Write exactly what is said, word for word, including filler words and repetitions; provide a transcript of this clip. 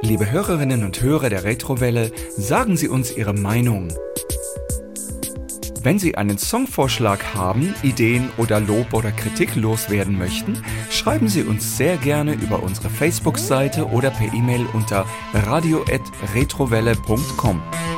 Liebe Hörerinnen und Hörer der Retrowelle, sagen Sie uns Ihre Meinung. Wenn Sie einen Songvorschlag haben, Ideen oder Lob oder Kritik loswerden möchten, schreiben Sie uns sehr gerne über unsere Facebook-Seite oder per E-Mail unter radio at retrowelle punkt com.